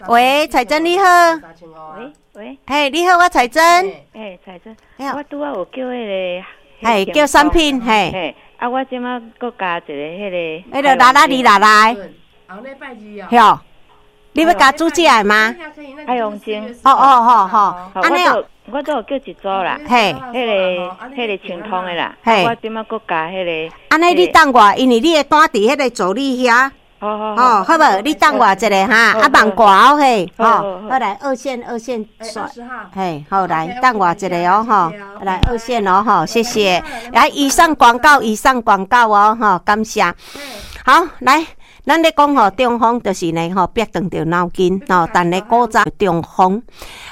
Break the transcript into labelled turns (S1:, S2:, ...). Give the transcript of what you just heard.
S1: 喂，彩珍你好。
S2: 喂，
S1: 嘿，你好，我彩珍。
S2: 彩珍，我拄仔有叫迄个，
S1: 嘿，叫产品，嘿，
S2: 我即马搁加一个迄个，
S1: 迄个拉拉里拉来，
S3: 后礼拜二
S1: 哟，你要加煮起来吗？
S2: 海洋精，
S1: 安尼哦，
S2: 我都有叫一组啦，
S1: 嘿，
S2: 迄个清汤的啦，我即马搁加迄个，
S1: 安尼你等我，因为你会单伫迄个助理遐。好无？你等我一下哈，啊慢挂哦嘿，好来二线刷，嘿，好来等我一下哦哈，来二线哦哈，谢谢。来以上广告哦哈，感谢。好来。咱咧讲吼，中风就是呢吼，别断着脑筋吼，但咧古早中风